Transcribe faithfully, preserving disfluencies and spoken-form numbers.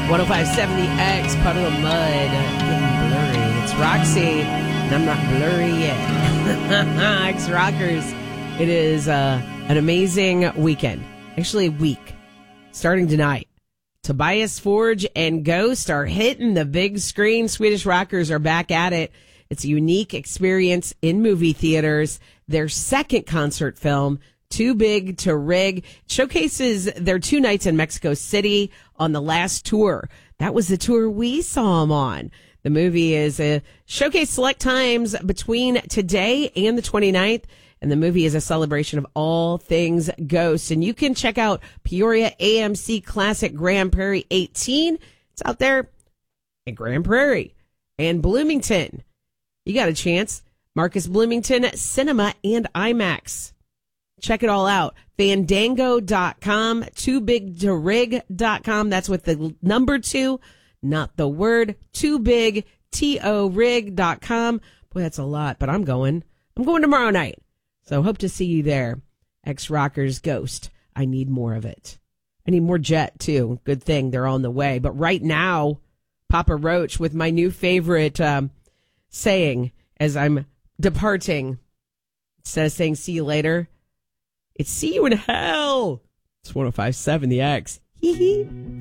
one oh five point seven The X, Puddle of Mud, getting blurry. It's Roxy, and I'm not blurry yet. X Rockers. It is uh, an amazing weekend. Actually, a week. Starting tonight. Tobias Forge and Ghost are hitting the big screen. Swedish Rockers are back at it. It's a unique experience in movie theaters. Their second concert film, Too Big to Rig, showcases their two nights in Mexico City on the last tour. That was the tour we saw them on. The movie is a showcase select times between today and the twenty-ninth. And the movie is a celebration of all things Ghost. And you can check out Peoria A M C Classic Grand Prairie eighteen. It's out there in Grand Prairie and Bloomington. You got a chance. Marcus Bloomington Cinema and IMAX. Check it all out. Fandango dot com, too big to rig dot com. That's with the number two, not the word. Too big, T O rig dot com. Boy, that's a lot, but I'm going. I'm going tomorrow night. So hope to see you there. X Rockers Ghost. I need more of it. I need more Jet, too. Good thing they're on the way. But right now, Papa Roach with my new favorite um, saying as I'm departing. Instead of saying see you later, it's see you in hell. It's one oh five point seven The X. Hee hee.